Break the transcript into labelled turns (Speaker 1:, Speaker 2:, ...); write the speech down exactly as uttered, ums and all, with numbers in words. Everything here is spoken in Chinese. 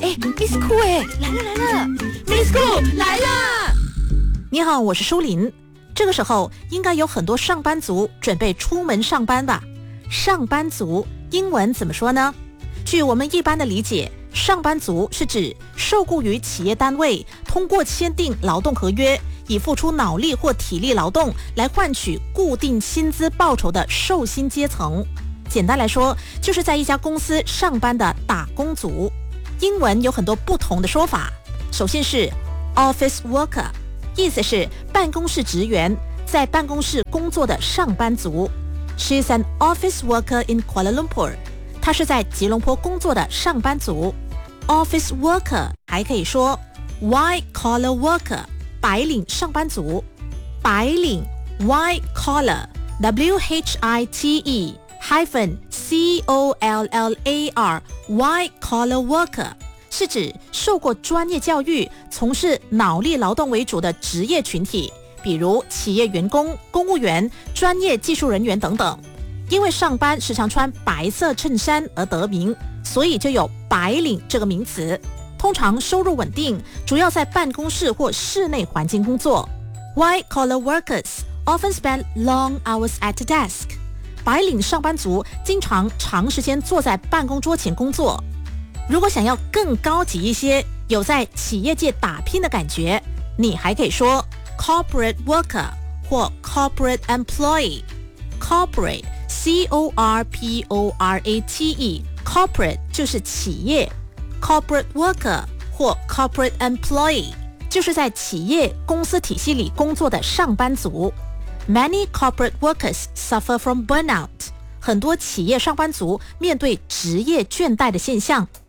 Speaker 1: 哎 ，Miss Cool 哎，来了来了 ，Miss Cool 来啦！
Speaker 2: 你好，我是舒琳。这个时候应该有很多上班族准备出门上班吧？上班族英文怎么说呢？据我们一般的理解，上班族是指受雇于企业单位，通过签订劳动合约，以付出脑力或体力劳动来换取固定薪资报酬的受薪阶层。简单来说，就是在一家公司上班的打工族。英文有很多不同的说法。首先是 office worker， 意思是办公室职员，在办公室工作的上班族。She's an office worker in Kuala Lumpur。她是在吉隆坡工作的上班族。Office worker 还可以说 white collar worker， 白领上班族。白领 white collar W H I T E hyphen C O L L A R white collar worker 是指受过专业教育、从事脑力劳动为主的职业群体，比如企业员工、公务员、专业技术人员等等。因为上班时常穿白色衬衫而得名，所以就有白领这个名词。通常收入稳定，主要在办公室或室内环境工作。White collar workers often spend long hours at the desk。白领上班族经常长时间坐在办公桌前工作。如果想要更高级一些，有在企业界打拼的感觉，你还可以说 corporate worker 或 corporate employee。 corporate C O R P O R A T E corporate 就是企业， corporate worker 或 corporate employee 就是在企业公司体系里工作的上班族。Many corporate workers suffer from burnout。很多企业上班族面对职业倦怠的现象。